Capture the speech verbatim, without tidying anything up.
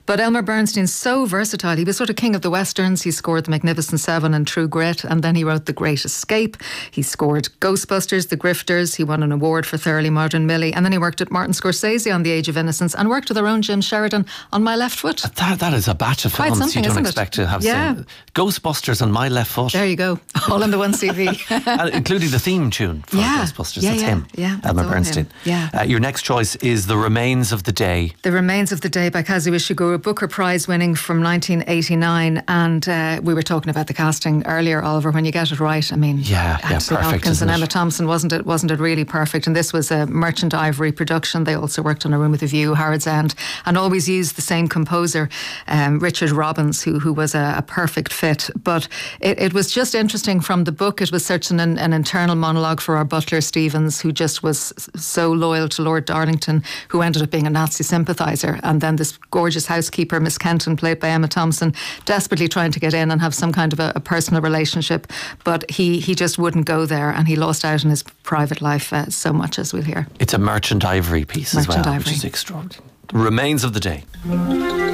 But Elmer Bernstein's so versatile. He was sort of king of the westerns. He scored The Magnificent Seven and True Grit, and then he wrote The Great Escape. He scored Ghostbusters, The Grifters. He won an award for Thoroughly Modern Millie, and then he worked at Martin Scorsese on The Age of Innocence, and worked with our own Jim Sheridan on My Left Foot. That, that is a batch of Quite films you don't isn't expect it? to have Yeah. seen. Ghostbusters on My Left Foot. There you go, all in the one C V. And including the theme tune for Yeah. Ghostbusters. Yeah, That's yeah. him, Yeah, that's Elmer all Bernstein. him. Yeah. Uh, your next choice is The Remains of the Day. The Remains of the Day by Kazuo Ishiguro, Booker Prize winning from nineteen eighty-nine. And uh, we were talking about the casting earlier, Oliver. When you get it right, I mean, Yeah, yeah, Anthony perfect, Hopkins isn't and it? Emma Thompson, wasn't it? Wasn't it really perfect? And this was a Merchant Ivory production. They also worked on A Room with a View, Harrod's End, and always used the same composer, um, Richard Robbins, who who was a, a perfect fit. But it, it was just interesting from the book. It was such an, an internal monologue for our butler Stevens, who just was so loyal to Lord Darlington, who ended up being a Nazi sympathiser, and then this gorgeous housekeeper, Miss Kenton, played by Emma Thompson, desperately trying to get in and have some kind of a, a personal relationship, but he he just wouldn't go there, and he lost out in his private life uh, so much, as we'll hear. It's a Merchant Ivory piece Merchant as well, Ivory. which is extraordinary. The Remains of the Day.